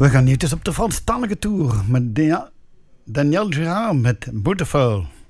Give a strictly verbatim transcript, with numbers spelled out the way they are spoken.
We gaan nu dus op de Franstalige tour met Daniel Girard met Beautiful.